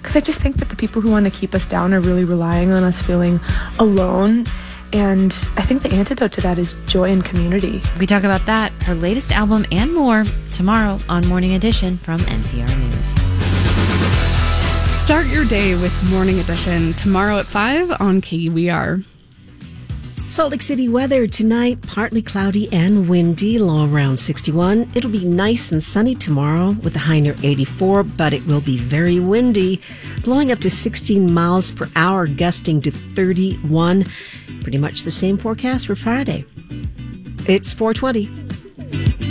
Because I just think that the people who want to keep us down are really relying on us feeling alone. And I think the antidote to that is joy and community. We talk about that, her latest album, and more tomorrow on Morning Edition from NPR News. Start your day with Morning Edition tomorrow at 5 on KUER. Salt Lake City weather tonight, partly cloudy and windy, low around 61. It'll be nice and sunny tomorrow with a high near 84, but it will be very windy, blowing up to 16 miles per hour, gusting to 31. Pretty much the same forecast for Friday. It's 4:20.